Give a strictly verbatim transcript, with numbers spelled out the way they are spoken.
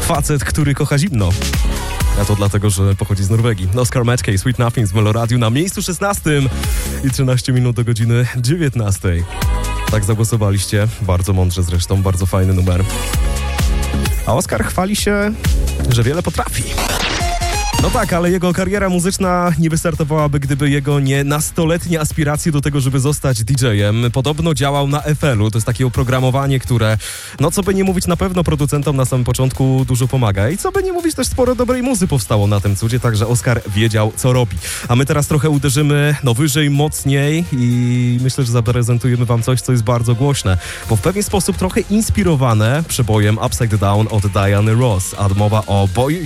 Facet, który kocha zimno. A to dlatego, że pochodzi z Norwegii. Oscar Mackey, Sweet Nothing z Meloradiu na miejscu szesnastym i trzynaście minut do godziny dziewiętnastej. Tak zagłosowaliście, bardzo mądrze zresztą, bardzo fajny numer. A Oscar chwali się, że wiele potrafi. No tak, ale jego kariera muzyczna nie wystartowałaby, gdyby jego nie nastoletnie aspiracje do tego, żeby zostać didżejem. Podobno działał na F L u, to jest takie oprogramowanie, które, no co by nie mówić, na pewno producentom na samym początku dużo pomaga. I co by nie mówić, też sporo dobrej muzy powstało na tym cudzie, także Oscar wiedział, co robi. A my teraz trochę uderzymy no wyżej, mocniej i myślę, że zaprezentujemy wam coś, co jest bardzo głośne, bo w pewien sposób trochę inspirowane przebojem Upside Down od Diany Ross, a mowa o Boy